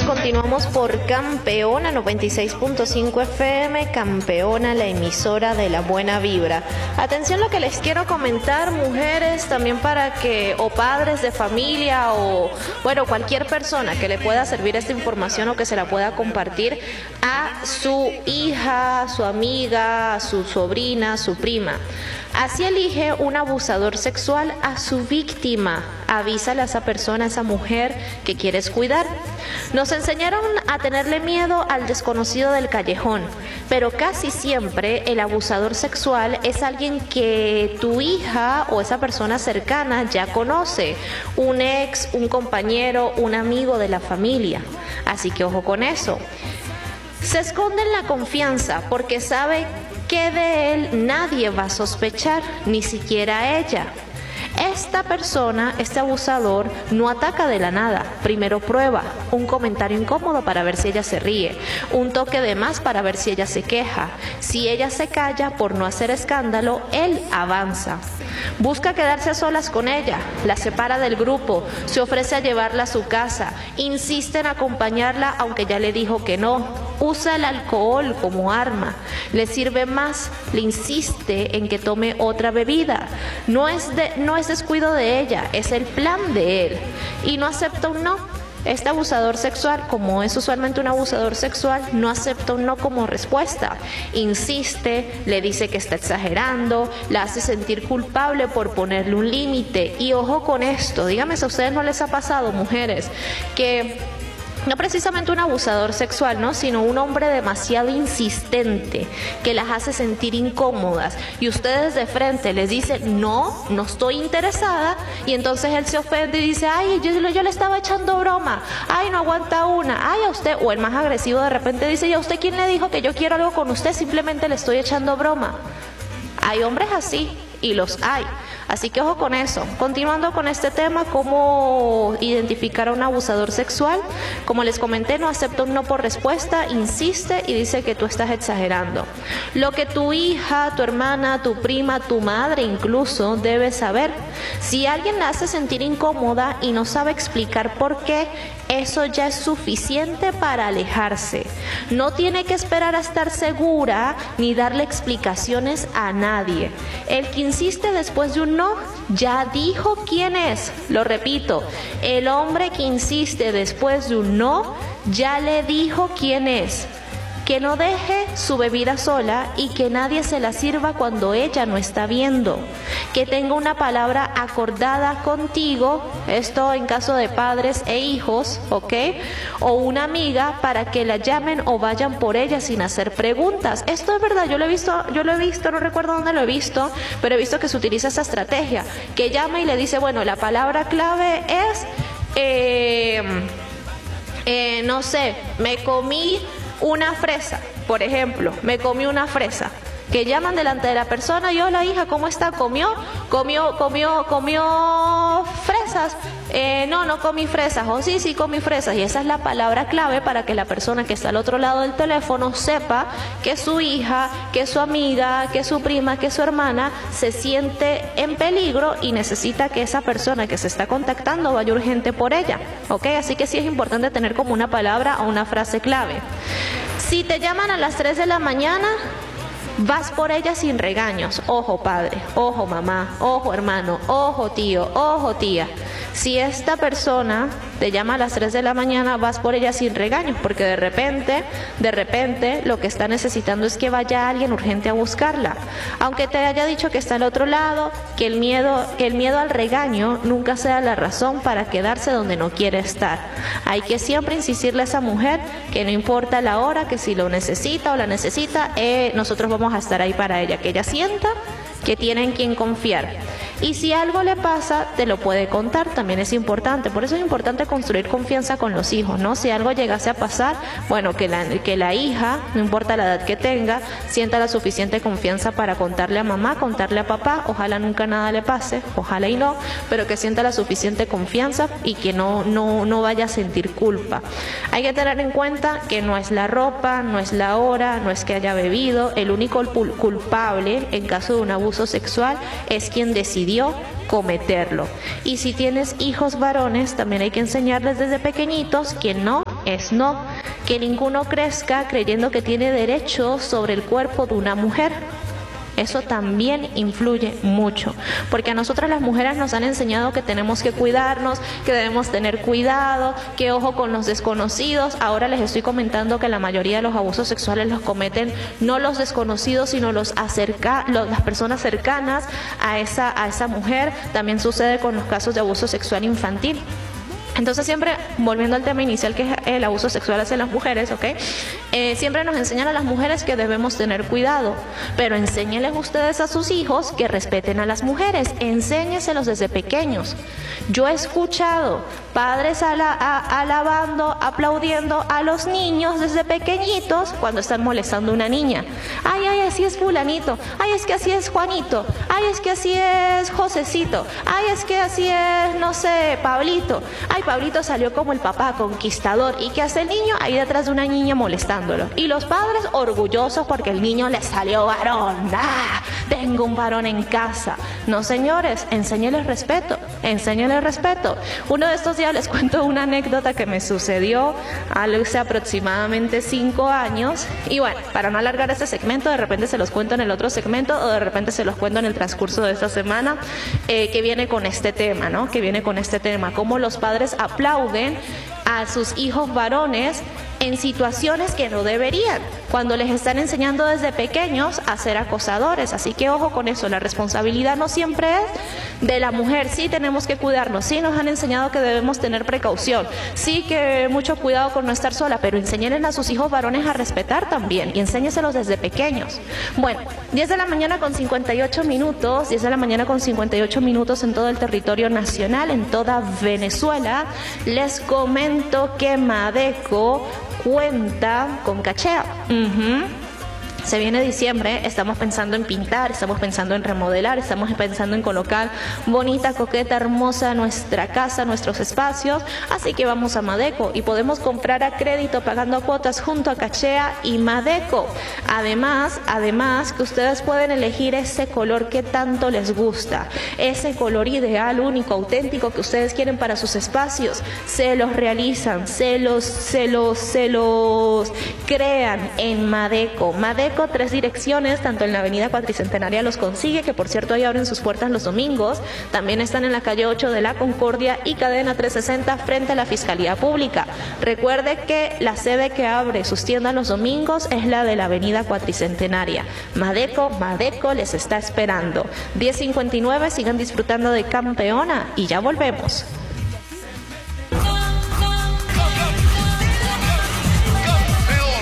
Continuamos por Campeona 96.5 FM, Campeona, la emisora de la buena vibra. Atención lo que les quiero comentar, mujeres, también para que, o padres de familia, o bueno, cualquier persona que le pueda servir esta información o que se la pueda compartir a su hija, a su amiga, a su sobrina, a su prima. Así elige un abusador sexual a su víctima. Avísale a esa persona, a esa mujer que quieres cuidar. Nos enseñaron a tenerle miedo al desconocido del callejón, pero casi siempre el abusador sexual es alguien que tu hija o esa persona cercana ya conoce, un ex, un compañero, un amigo de la familia. Así que ojo con eso. Se esconde en la confianza porque sabe que de él nadie va a sospechar, ni siquiera ella. Esta persona, este abusador, no ataca de la nada. Primero prueba un comentario incómodo para ver si ella se ríe, un toque de más para ver si ella se queja. Si ella se calla por no hacer escándalo, él avanza. Busca quedarse a solas con ella, la separa del grupo, se ofrece a llevarla a su casa, insiste en acompañarla aunque ya le dijo que no. Usa el alcohol como arma, le sirve más, le insiste en que tome otra bebida. No es descuido de ella, es el plan de él. Y no acepta un no. Este abusador sexual, como es usualmente un abusador sexual, no acepta un no como respuesta. Insiste, le dice que está exagerando, la hace sentir culpable por ponerle un límite. Y ojo con esto, díganme si a ustedes no les ha pasado, mujeres, que no precisamente un abusador sexual, ¿no? Sino un hombre demasiado insistente que las hace sentir incómodas y ustedes de frente les dicen no estoy interesada, y entonces él se ofende y dice ay, yo le estaba echando broma, ay, no aguanta una, ay, a usted, o el más agresivo de repente dice, ¿y a usted quién le dijo que yo quiero algo con usted? Simplemente le estoy echando broma. Hay hombres así y los hay. Así que ojo con eso. Continuando con este tema, cómo identificar a un abusador sexual. Como les comenté, no acepta un no por respuesta, insiste y dice que tú estás exagerando. Lo que tu hija, tu hermana, tu prima, tu madre incluso debe saber. Si alguien la hace sentir incómoda y no sabe explicar por qué, eso ya es suficiente para alejarse. No tiene que esperar a estar segura ni darle explicaciones a nadie. El que insiste después de un no, ya dijo quién es. Lo repito, el hombre que insiste después de un no, ya le dijo quién es. Que no deje su bebida sola y que nadie se la sirva cuando ella no está viendo. Que tenga una palabra acordada contigo, esto en caso de padres e hijos, ¿ok? O una amiga para que la llamen o vayan por ella sin hacer preguntas. Esto es verdad, yo lo he visto, no recuerdo dónde lo he visto, pero he visto que se utiliza esa estrategia. Que llama y le dice, bueno, la palabra clave es, no sé, me comí una fresa, por ejemplo, me comí una fresa. Que llaman delante de la persona y hola hija, ¿cómo está? ¿Comió fresas? No comí fresas. O sí comí fresas. Y esa es la palabra clave para que la persona que está al otro lado del teléfono sepa que su hija, que su amiga, que su prima, que su hermana se siente en peligro y necesita que esa persona que se está contactando vaya urgente por ella, ¿ok? Así que sí es importante tener como una palabra o una frase clave. Si te llaman a las 3 de la mañana, vas por ella sin regaños. Ojo padre, ojo mamá, ojo hermano, ojo tío, ojo tía. Si esta persona te llama a las 3 de la mañana, vas por ella sin regaños, porque de repente, lo que está necesitando es que vaya alguien urgente a buscarla. Aunque te haya dicho que está al otro lado, que el miedo al regaño nunca sea la razón para quedarse donde no quiere estar. Hay que siempre insistirle a esa mujer que no importa la hora, que si lo necesita o la necesita, nosotros vamos a estar ahí para ella, que ella sienta que tiene en quien confiar. Y si algo le pasa, te lo puede contar, también es importante. Por eso es importante construir confianza con los hijos, ¿no? Si algo llegase a pasar, bueno, que la hija, no importa la edad que tenga, sienta la suficiente confianza para contarle a mamá, contarle a papá. Ojalá nunca nada le pase, ojalá y no, pero que sienta la suficiente confianza y que no vaya a sentir culpa. Hay que tener en cuenta que no es la ropa, no es la hora, no es que haya bebido. El único culpable en caso de un abuso sexual es quien decidió cometerlo. Y si tienes hijos varones, también hay que enseñarles desde pequeñitos que no es no. Que ninguno crezca creyendo que tiene derecho sobre el cuerpo de una mujer. Eso también influye mucho, porque a nosotras las mujeres nos han enseñado que tenemos que cuidarnos, que debemos tener cuidado, que ojo con los desconocidos. Ahora les estoy comentando que la mayoría de los abusos sexuales los cometen no los desconocidos, sino las personas cercanas a esa mujer. También sucede con los casos de abuso sexual infantil. Entonces siempre, volviendo al tema inicial que es el abuso sexual hacia las mujeres, ¿ok? Siempre nos enseñan a las mujeres que debemos tener cuidado, pero enséñenles ustedes a sus hijos que respeten a las mujeres, enséñeselos desde pequeños. Yo he escuchado padres alabando, aplaudiendo a los niños desde pequeñitos cuando están molestando a una niña. Ay, así es fulanito, ay, es que así es Juanito, ay, es que así es Josecito, ay, es que así es, no sé, Pablito. Ay, Pablito salió como el papá conquistador. ¿Y qué hace el niño? Ahí detrás de una niña molestándolo. Y los padres orgullosos porque el niño les salió varón. ¡Ah! Tengo un varón en casa. No, señores, enséñenles respeto. Enséñenles respeto. Uno de estos días les cuento una anécdota que me sucedió hace aproximadamente 5 años. Y bueno, para no alargar este segmento, de repente se los cuento en el otro segmento o de repente se los cuento en el transcurso de esta semana, que viene con este tema, ¿no? Que viene con este tema. Cómo los padres aplauden a sus hijos varones en situaciones que no deberían, cuando les están enseñando desde pequeños a ser acosadores. Así que ojo con eso, la responsabilidad no siempre es de la mujer. Sí tenemos que cuidarnos, sí nos han enseñado que debemos tener precaución, sí que mucho cuidado con no estar sola, pero enséñenles a sus hijos varones a respetar también y enséñeselos desde pequeños. Bueno, 10 de la mañana con 58 minutos, 10 de la mañana con 58 minutos en todo el territorio nacional, en toda Venezuela. Les comento que Madeco cuenta con Cachea. Se viene diciembre, estamos pensando en pintar, estamos pensando en remodelar, estamos pensando en colocar bonita, coqueta, hermosa nuestra casa, nuestros espacios, así que vamos a Madeco y podemos comprar a crédito pagando cuotas junto a Cachea y Madeco. Además que ustedes pueden elegir ese color que tanto les gusta, ese color ideal, único, auténtico que ustedes quieren para sus espacios, se los realizan, se los crean en Madeco. Madeco, 3 direcciones, tanto en la avenida Cuatricentenaria los consigue, que por cierto ahí abren sus puertas los domingos, también están en la calle 8 de la Concordia y cadena 360 frente a la Fiscalía Pública. Recuerde que la sede que abre sus tiendas los domingos es la de la avenida Cuatricentenaria. Madeco les está esperando. 10:59, sigan disfrutando de Campeona y ya volvemos.